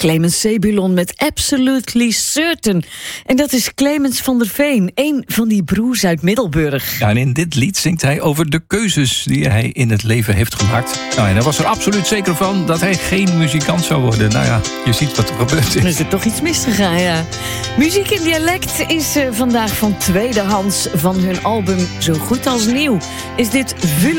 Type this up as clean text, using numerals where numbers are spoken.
Clemens Sebulon met Absolutely Certain. En dat is Clemens van der Veen, een van die broers uit Middelburg. Ja, en in dit lied zingt hij over de keuzes die hij in het leven heeft gemaakt. Nou, en hij was er absoluut zeker van dat hij geen muzikant zou worden. Nou ja, je ziet wat er gebeurd is. Er is er toch iets misgegaan, ja. Muziek in dialect is vandaag van tweedehands van hun album Zo Goed Als Nieuw. Is dit